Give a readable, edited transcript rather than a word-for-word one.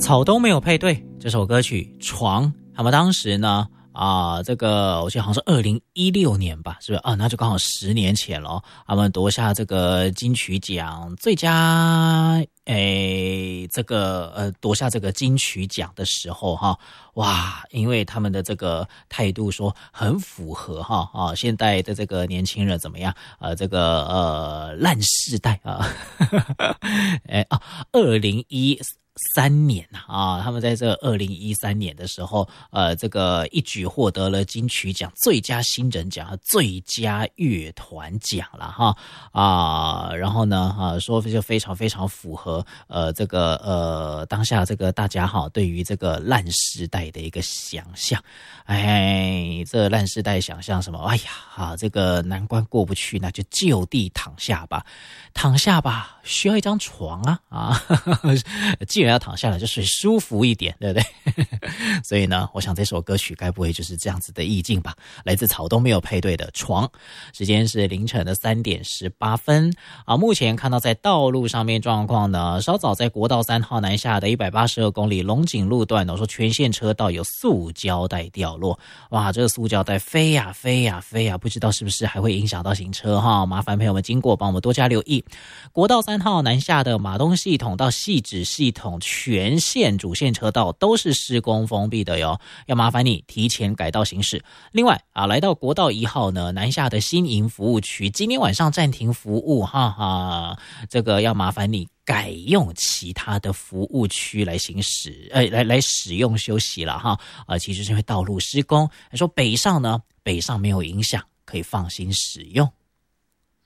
草东没有配对这首歌曲《床》，他们当时呢这个我记得好像是2016年吧，是不是那就刚好10年前了。他们夺下这个金曲奖最佳夺下这个金曲奖的时候哇，因为他们的这个态度说很符合现代的这个年轻人怎么样这个烂世代2013年他们在这2013年的时候这个一举获得了金曲奖最佳新人奖和最佳乐团奖了然后呢说就非常非常符合这个当下这个大家对于这个烂世代的一个想象。这烂世代想象什么？这个难关过不去，那就就地躺下吧，躺下吧，需要一张床既然要躺下来，就睡舒服一点，对不对？所以呢，我想这首歌曲该不会就是这样子的意境吧？来自草东没有配对的《床》，时间是凌晨的3点18分目前看到在道路上面状况呢，稍早在国道3号南下的182公里龙井路段说全线车道有塑胶袋掉落，哇，这个塑胶袋飞呀飞呀飞呀，不知道是不是还会影响到行车麻烦朋友们经过帮我们多加留意。国道3号南下的马东系统到汐止系统全线主线车道都是施工封闭的哟，要麻烦你提前改道行驶。另外来到国道1号呢南下的新营服务区，今天晚上暂停服务这个要麻烦你改用其他的服务区来行驶来使用休息了其实是因为道路施工，说北上没有影响，可以放心使用。